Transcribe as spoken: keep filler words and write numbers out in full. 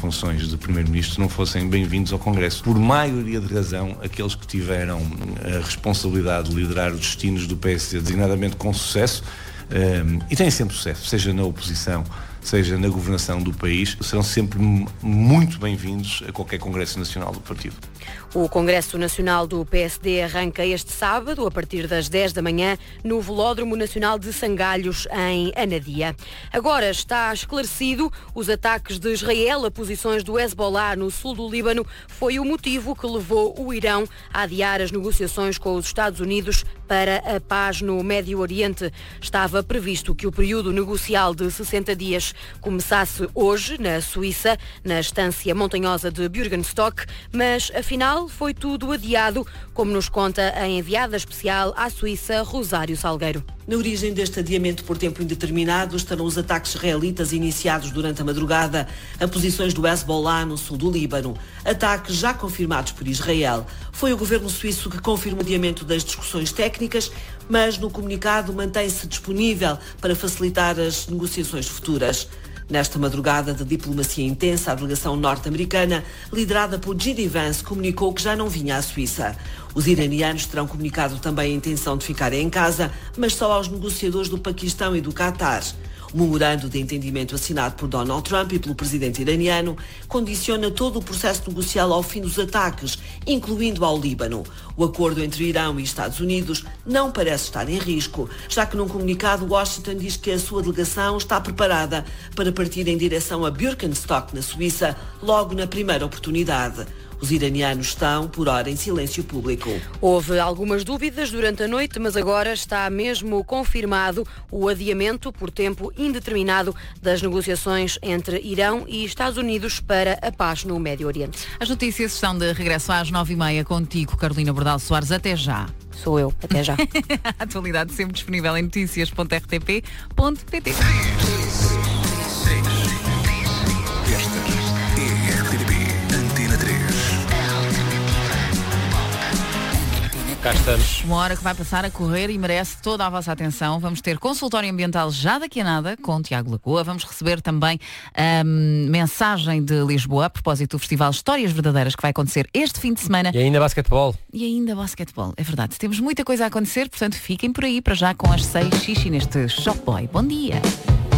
funções de Primeiro-Ministro não fossem bem-vindos ao Congresso. Por maioria de razão, aqueles que tiveram a responsabilidade de liderar os destinos do P S D, designadamente com sucesso, um, e têm sempre sucesso, seja na oposição, seja na governação do país, serão sempre muito bem-vindos a qualquer Congresso Nacional do partido. O Congresso Nacional do P S D arranca este sábado, a partir das dez da manhã, no Velódromo Nacional de Sangalhos, em Anadia. Agora está esclarecido, os ataques de Israel a posições do Hezbollah no sul do Líbano foi o motivo que levou o Irão a adiar as negociações com os Estados Unidos para a paz no Médio Oriente. Estava previsto que o período negocial de sessenta dias começasse hoje, na Suíça, na estância montanhosa de Bürgenstock, mas afinal foi tudo adiado, como nos conta a enviada especial à Suíça, Rosário Salgueiro. Na origem deste adiamento por tempo indeterminado estarão os ataques israelitas iniciados durante a madrugada a posições do Hezbollah no sul do Líbano. Ataques já confirmados por Israel. Foi o governo suíço que confirmou o adiamento das discussões técnicas, mas no comunicado mantém-se disponível para facilitar as negociações futuras. Nesta madrugada de diplomacia intensa, a delegação norte-americana, liderada por J D Vance, comunicou que já não vinha à Suíça. Os iranianos terão comunicado também a intenção de ficarem em casa, mas só aos negociadores do Paquistão e do Catar. O memorando de entendimento assinado por Donald Trump e pelo presidente iraniano condiciona todo o processo negocial ao fim dos ataques, incluindo ao Líbano. O acordo entre Irão e Estados Unidos não parece estar em risco, já que num comunicado Washington diz que a sua delegação está preparada para partir em direção a Bürgenstock, na Suíça, logo na primeira oportunidade. Os iranianos estão, por hora, em silêncio público. Houve algumas dúvidas durante a noite, mas agora está mesmo confirmado o adiamento por tempo indeterminado das negociações entre Irão e Estados Unidos para a paz no Médio Oriente. As notícias estão de regresso às nove e meia contigo, Carolina Bordal Soares. Até já. Sou eu. Até já. A atualidade sempre disponível em notícias ponto r t p ponto p t. Cá estamos. Uma hora que vai passar a correr e merece toda a vossa atenção. Vamos ter consultório ambiental já daqui a nada com o Tiago Lagoa. Vamos receber também a um, mensagem de Lisboa a propósito do Festival Histórias Verdadeiras que vai acontecer este fim de semana. E ainda basquetebol. E ainda basquetebol, é verdade. Temos muita coisa a acontecer, portanto fiquem por aí para já com as seis xixi neste Shop Boy. Bom dia.